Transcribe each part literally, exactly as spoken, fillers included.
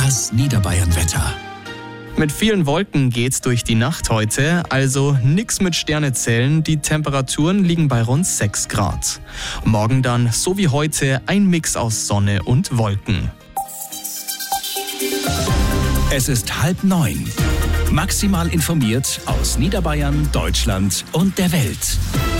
Das Niederbayern-Wetter. Mit vielen Wolken geht's durch die Nacht heute, also nix mit Sternezellen. Die Temperaturen liegen bei rund sechs Grad. Morgen dann, so wie heute, ein Mix aus Sonne und Wolken. Es ist halb neun. Maximal informiert aus Niederbayern, Deutschland und der Welt.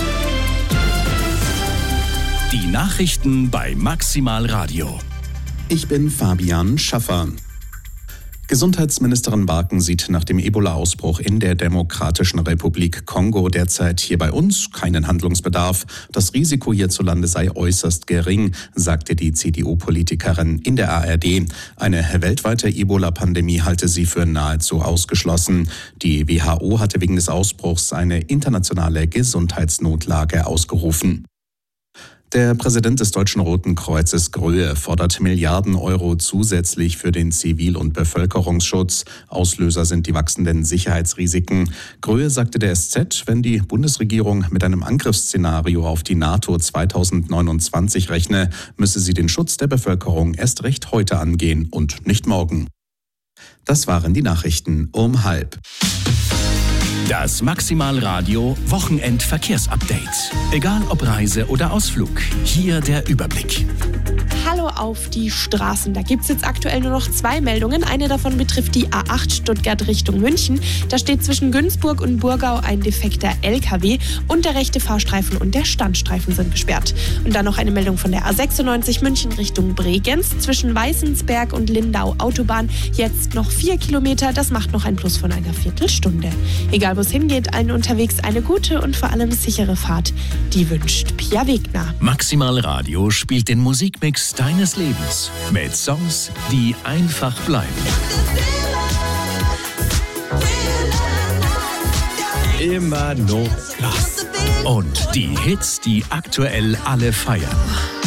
Die Nachrichten bei Maximal Radio. Ich bin Fabian Schaffer. Gesundheitsministerin Barken sieht nach dem Ebola-Ausbruch in der Demokratischen Republik Kongo derzeit hier bei uns keinen Handlungsbedarf. Das Risiko hierzulande sei äußerst gering, sagte die C D U-Politikerin in der A R D. Eine weltweite Ebola-Pandemie halte sie für nahezu ausgeschlossen. Die W H O hatte wegen des Ausbruchs eine internationale Gesundheitsnotlage ausgerufen. Der Präsident des Deutschen Roten Kreuzes Gröhe fordert Milliarden Euro zusätzlich für den Zivil- und Bevölkerungsschutz. Auslöser sind die wachsenden Sicherheitsrisiken. Gröhe sagte der S Z, wenn die Bundesregierung mit einem Angriffsszenario auf die NATO zweitausendneunundzwanzig rechne, müsse sie den Schutz der Bevölkerung erst recht heute angehen und nicht morgen. Das waren die Nachrichten um halb. Das Maximal Radio Wochenend-Verkehrsupdate. Egal ob Reise oder Ausflug, hier der Überblick. Hallo auf die Straßen. Da gibt es jetzt aktuell nur noch zwei Meldungen. Eine davon betrifft die A acht Stuttgart Richtung München. Da steht zwischen Günzburg und Burgau ein defekter L K W und der rechte Fahrstreifen und der Standstreifen sind gesperrt. Und dann noch eine Meldung von der A sechsundneunzig München Richtung Bregenz. Zwischen Weißensberg und Lindau Autobahn jetzt noch vier Kilometer. Das macht noch ein Plus von einer Viertelstunde. Egal wo es hingeht, allen unterwegs eine gute und vor allem sichere Fahrt. Die wünscht Pia Wegner. Maximal Radio spielt den Musikmix deines Lebens mit Songs, die einfach bleiben. Immer nur Gas. Und die Hits, die aktuell alle feiern.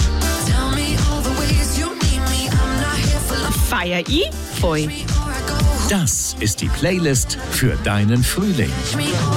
Feier ich? Voll. Das ist die Playlist für deinen Frühling.